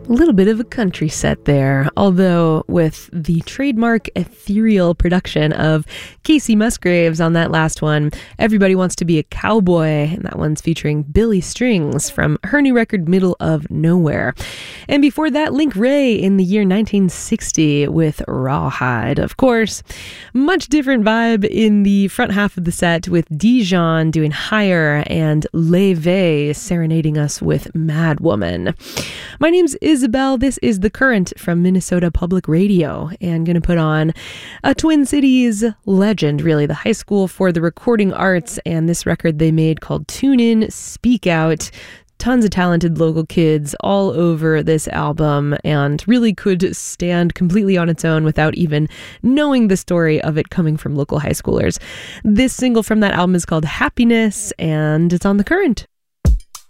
A little bit of a country set there, although with the trademark ethereal production of Casey Musgraves on that last one, Everybody Wants to Be a Cowboy, and that one's featuring Billy Strings from her new record, Middle of Nowhere. And before that, Link Wray in the year 1960 with Rawhide. Of course, much different vibe in the front half of the set with Dijon doing Higher and Leve serenading us with Mad Woman. My name's Isabel. This is The Current from Minnesota Public Radio, and going to put on a Twin Cities legend, really, the High School for the Recording Arts, and this record they made called Tune In, Speak Out. Tons of talented local kids all over this album, and really could stand completely on its own without even knowing the story of it coming from local high schoolers. This single from that album is called Happiness, and it's on The Current.